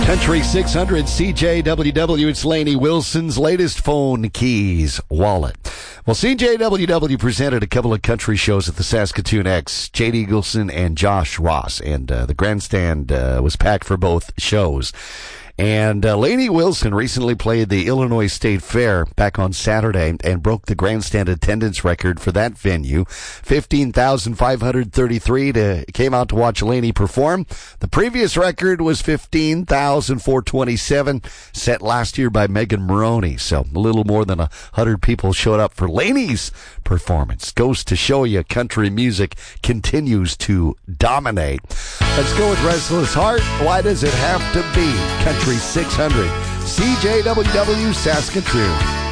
Country 600 CJWW, it's Lainey Wilson's latest phone keys wallet. Well, CJWW presented a couple of country shows at the Saskatoon X, Jade Eagleson and Josh Ross, and the grandstand was packed for both shows. And Lainey Wilson recently played the Illinois State Fair back on Saturday and broke the grandstand attendance record for that venue. 15,533 came out to watch Lainey perform. The previous record was 15,427, set last year by Megan Maroney. So a little more than 100 people showed up for Lainey's performance. Goes to show you country music continues to dominate. Let's go with Restless Heart. Why does it have to be Country 600 CJWW Saskatoon?